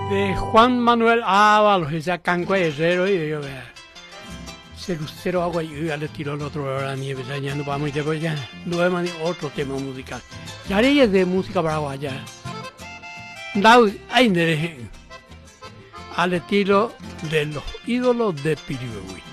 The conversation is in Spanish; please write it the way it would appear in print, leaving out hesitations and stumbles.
de Juan Manuel Ábalos, esa Cancua Herrero, y yo vea. Lucero agua y ya le tiró el otro hora nieve, ya no vamos a ir ya, no vemos ni otro tema musical. Ya es de música paraguaya. Ahí al estilo de los ídolos de Piribehuil.